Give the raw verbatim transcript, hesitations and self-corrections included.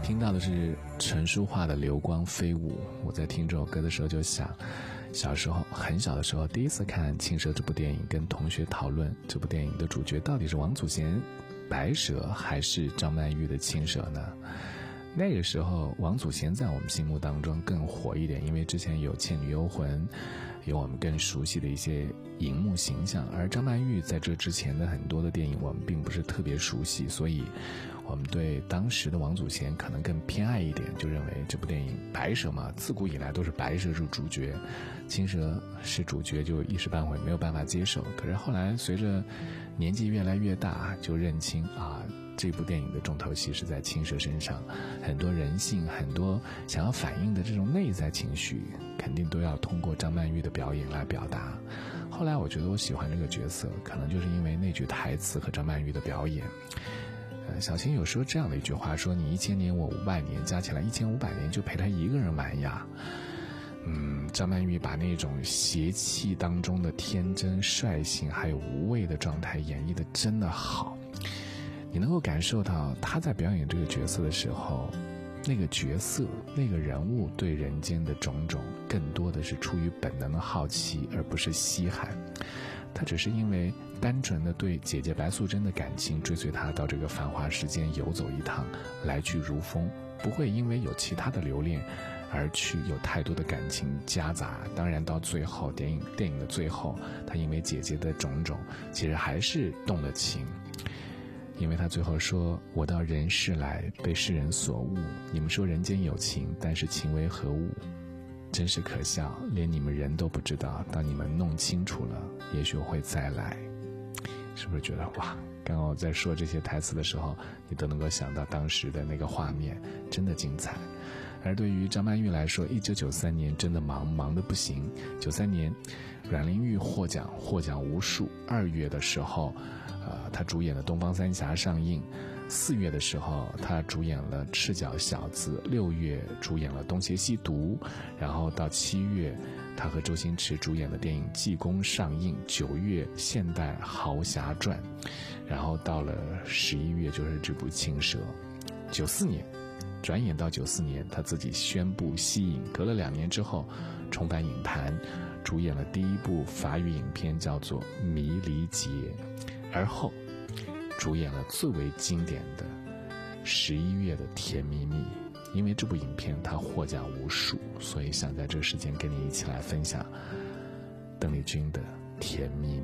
听到的是陈淑桦的《流光飞舞》。我在听这首歌的时候就想，小时候很小的时候第一次看《青蛇》这部电影，跟同学讨论这部电影的主角到底是王祖贤白蛇还是张曼玉的青蛇呢？那个时候王祖贤在我们心目当中更火一点，因为之前有《倩女幽魂》，有我们更熟悉的一些荧幕形象，而张曼玉在这之前的很多的电影我们并不是特别熟悉，所以我们对当时的王祖贤可能更偏爱一点，就认为这部电影白蛇嘛，自古以来都是白蛇是主角，青蛇是主角，就一时半会没有办法接受。可是后来随着年纪越来越大，就认清啊，这部电影的重头戏是在青蛇身上，很多人性，很多想要反映的这种内在情绪，肯定都要通过张曼玉的表演来表达。后来我觉得我喜欢这个角色，可能就是因为那句台词和张曼玉的表演。呃，小琴有说这样的一句话，说你一千年我五百年，加起来一千五百年就陪他一个人玩呀。嗯，张曼玉把那种邪气当中的天真、率性还有无畏的状态演绎得真的好。你能够感受到他在表演这个角色的时候，那个角色那个人物对人间的种种更多的是出于本能的好奇，而不是稀罕。他只是因为单纯的对姐姐白素贞的感情，追随她到这个繁华世间游走一趟，来去如风，不会因为有其他的留恋而去有太多的感情夹杂。当然到最后电影电影的最后，他因为姐姐的种种其实还是动了情，因为他最后说，我到人世来被世人所误，你们说人间有情，但是情为何物？真是可笑，连你们人都不知道，当你们弄清楚了，也许我会再来。是不是觉得哇，刚刚我在说这些台词的时候，你都能够想到当时的那个画面，真的精彩。而对于张曼玉来说，一九九三年真的忙忙得不行。九三年阮玲玉获奖获奖无数，二月的时候呃，她主演的《东方三侠》上映，四月的时候她主演了《赤脚小子》，六月主演了《东邪西毒》，然后到七月她和周星驰主演的电影《济公》上映，九月《现代豪侠传》，然后到了十一月就是这部《青蛇》。九四年转眼到九四年，他自己宣布息影，隔了两年之后重返影坛，主演了第一部法语影片叫做《迷离劫》，而后主演了最为经典的十一月的《甜蜜蜜》。因为这部影片他获奖无数，所以想在这个时间跟你一起来分享邓丽君的《甜蜜蜜》。